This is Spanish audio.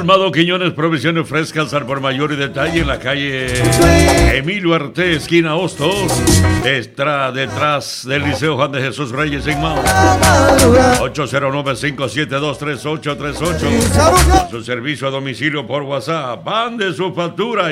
Colmado Quiñones, provisiones frescas al por mayor y detalle en la calle Emilio Arte, esquina Hostos, detrás del Liceo Juan de Jesús Reyes en Mao. 809-572-3838. Su servicio a domicilio por WhatsApp. Van de su factura.